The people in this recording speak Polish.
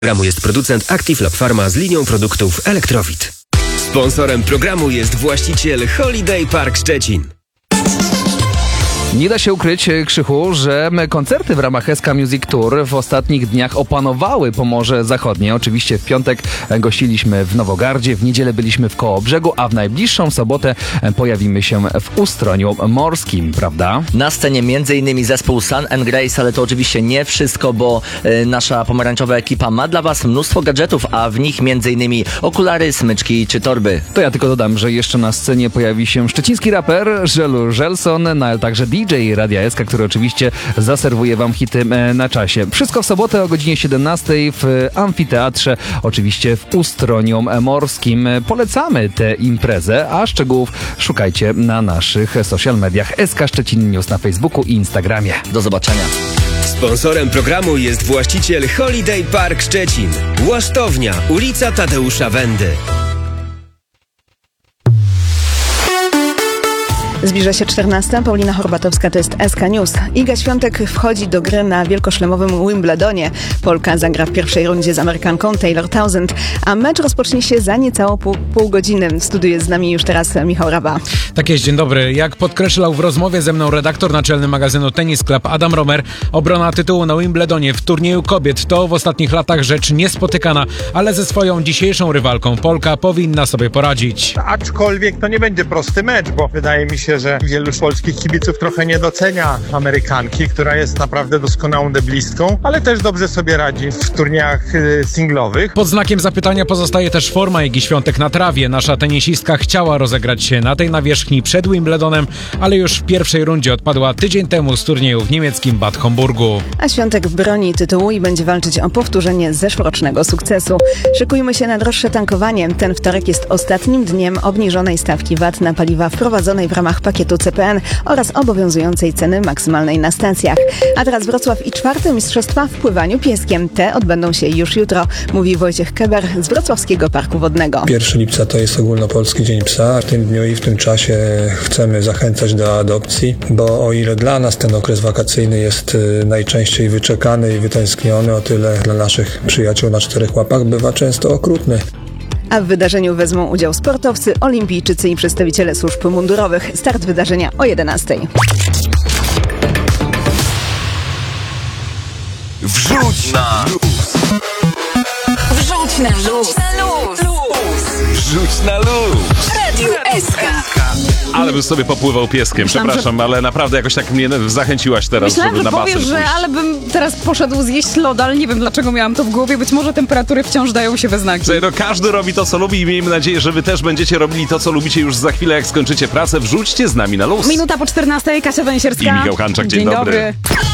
Programu jest producent Active Lab Pharma z linią produktów Elektrowit. Sponsorem programu jest właściciel Holiday Park Szczecin. Nie da się ukryć, Krzychu, że koncerty w ramach SK Music Tour w ostatnich dniach opanowały Pomorze Zachodnie. Oczywiście w piątek gościliśmy w Nowogardzie, w niedzielę byliśmy w Kołobrzegu, a w najbliższą sobotę pojawimy się w Ustroniu Morskim, prawda? Na scenie m.in. zespół Sun and Grace, ale to oczywiście nie wszystko, bo nasza pomarańczowa ekipa ma dla Was mnóstwo gadżetów, a w nich m.in. okulary, smyczki czy torby. To ja tylko dodam, że jeszcze na scenie pojawi się szczeciński raper Żelu Żelson, no ale także DJ Radia SK, który oczywiście zaserwuje Wam hity na czasie. Wszystko w sobotę o godzinie 17 w Amfiteatrze, oczywiście w Ustroniu Morskim. Polecamy tę imprezę, a szczegółów szukajcie na naszych social mediach SK Szczecin News na Facebooku i Instagramie. Do zobaczenia. Sponsorem programu jest właściciel Holiday Park Szczecin. Łasztownia, ulica Tadeusza Wendy. Zbliża się 14. Paulina Horbatowska, to jest SK News. Iga Świątek wchodzi do gry na wielkoszlemowym Wimbledonie. Polka zagra w pierwszej rundzie z Amerykanką Taylor Townsend, a mecz rozpocznie się za niecałą pół godziny. W studiu jest z nami już teraz Michał Raba. Tak jest, dzień dobry. Jak podkreślał w rozmowie ze mną redaktor naczelny magazynu Tennis Club Adam Romer, obrona tytułu na Wimbledonie w turnieju kobiet to w ostatnich latach rzecz niespotykana, ale ze swoją dzisiejszą rywalką Polka powinna sobie poradzić. Aczkolwiek to nie będzie prosty mecz, bo wydaje mi się, że wielu polskich kibiców trochę nie docenia Amerykanki, która jest naprawdę doskonałą deblistką, ale też dobrze sobie radzi w turniejach singlowych. Pod znakiem zapytania pozostaje też forma Igi Świątek na trawie. Nasza tenisistka chciała rozegrać się na tej nawierzchni przed Wimbledonem, ale już w pierwszej rundzie odpadła tydzień temu z turnieju w niemieckim Bad Homburgu. A Świątek broni tytułu i będzie walczyć o powtórzenie zeszłorocznego sukcesu. Szykujmy się na droższe tankowanie. Ten wtorek jest ostatnim dniem obniżonej stawki VAT na paliwa wprowadzonej w ramach pakietu CPN oraz obowiązującej ceny maksymalnej na stacjach. A teraz Wrocław i 4. Mistrzostwa w pływaniu pieskiem. Te odbędą się już jutro, mówi Wojciech Keber z Wrocławskiego Parku Wodnego. 1 lipca to jest ogólnopolski Dzień Psa. W tym dniu i w tym czasie chcemy zachęcać do adopcji, bo o ile dla nas ten okres wakacyjny jest najczęściej wyczekany i wytęskniony, o tyle dla naszych przyjaciół na 4 łapach bywa często okrutny. A w wydarzeniu wezmą udział sportowcy, olimpijczycy i przedstawiciele służb mundurowych. Start wydarzenia o 11:00. Wrzuć na luz! Wrzuć na luz! Wrzuć na luz! Radio SK! Ale bym sobie popływał pieskiem, przepraszam, ale naprawdę jakoś tak mnie zachęciłaś teraz, Myślałem, żeby że na basen powiesz, że pójść. ale bym teraz poszedł zjeść loda, ale nie wiem dlaczego miałam to w głowie. Być może temperatury wciąż dają się we znaki. Słuchaj, no każdy robi to, co lubi i miejmy nadzieję, że wy też będziecie robili to, co lubicie już za chwilę, jak skończycie pracę. Wrzućcie z nami na luz. Minuta po 14:00, Kasia Węsierska I Michał Hanczak, dzień dobry.